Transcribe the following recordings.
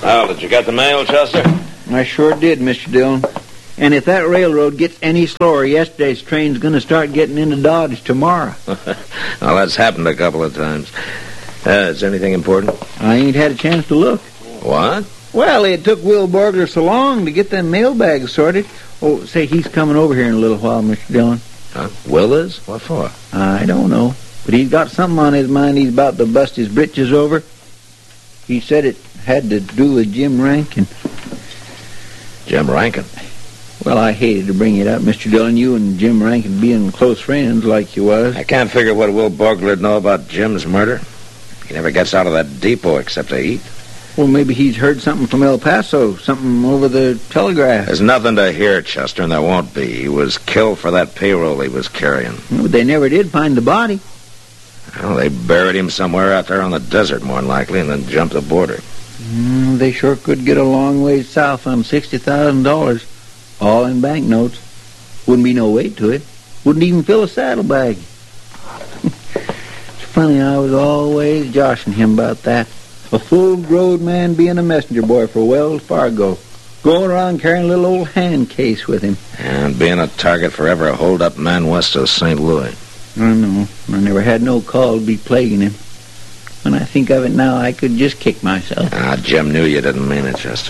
Well, did you get the mail, Chester? I sure did, Mr. Dillon. And if that railroad gets any slower, yesterday's train's going to start getting into Dodge tomorrow. Well, that's happened a couple of times. Is anything important? I ain't had a chance to look. What? Well, it took Will Borgler so long to get them mailbags sorted. Oh, say, he's coming over here in a little while, Mr. Dillon. Huh? Will is? What for? I don't know. But he's got something on his mind he's about to bust his britches over. He said it had to do with Jim Rankin. Jim Rankin? Well, I hated to bring it up, Mr. Dillon. You and Jim Rankin being close friends like you was. I can't figure what Will Borgler'd know about Jim's murder. He never gets out of that depot except to eat. Well, maybe he's heard something from El Paso, something over the telegraph. There's nothing to hear, Chester, and there won't be. He was killed for that payroll he was carrying. But they never did find the body. Well, they buried him somewhere out there on the desert, more than likely, and then jumped the border. They sure could get a long ways south on $60,000, all in banknotes. Wouldn't be no weight to it. Wouldn't even fill a saddlebag. It's funny, I was always joshing him about that. A full-grown man being a messenger boy for Wells Fargo, going around carrying a little old hand case with him. And being a target for every hold-up man west of St. Louis. I know. I never had no call to be plaguing him. When I think of it now, I could just kick myself. Jim knew you didn't mean it, Chester.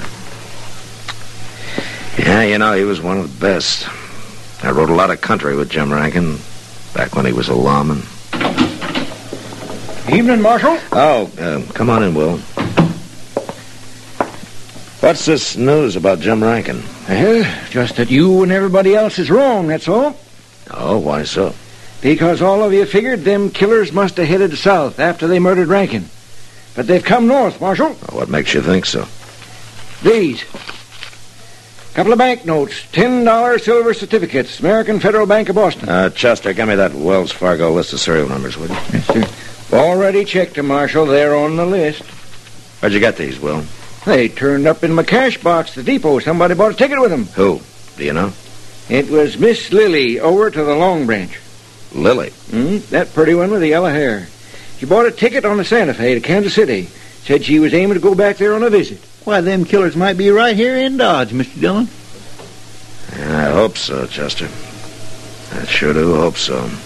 Yeah, you know, he was one of the best. I rode a lot of country with Jim Rankin back when he was a lawman. Evening, Marshal. Oh, come on in, Will. What's this news about Jim Rankin? Just that you and everybody else is wrong, that's all. Oh, why so? Because all of you figured them killers must have headed south after they murdered Rankin. But they've come north, Marshal. What makes you think so? These. Couple of banknotes, $10 silver certificates, American Federal Bank of Boston. Chester, give me that Wells Fargo list of serial numbers, would you? Yes, sir. Already checked them, Marshal. They're on the list. Where'd you get these, Will? They turned up in my cash box at the depot. Somebody bought a ticket with them. Who? Do you know? It was Miss Lily over to the Long Branch. Lily? That pretty one with the yellow hair. She bought a ticket on the Santa Fe to Kansas City. Said she was aiming to go back there on a visit. Why, them killers might be right here in Dodge, Mr. Dillon. I hope so, Chester. I sure do hope so.